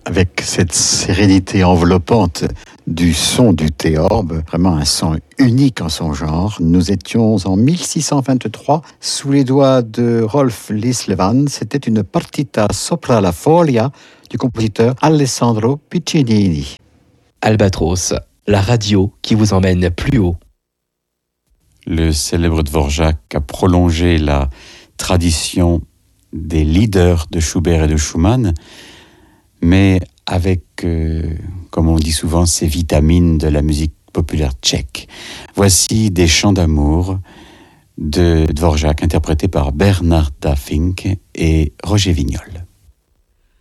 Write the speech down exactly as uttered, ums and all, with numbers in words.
Avec cette sérénité enveloppante du son du théorbe, vraiment un son unique en son genre. Nous étions en mille six cent vingt-trois sous les doigts de Rolf Lislevan. C'était une partita sopra la folia du compositeur Alessandro Piccinini. Albatros, la radio qui vous emmène plus haut. Le célèbre Dvorak a prolongé la tradition des leaders de Schubert et de Schumann, mais avec, euh, comme on dit souvent, ces vitamines de la musique populaire tchèque. Voici des chants d'amour de Dvorak interprétés par Bernarda Fink et Roger Vignol.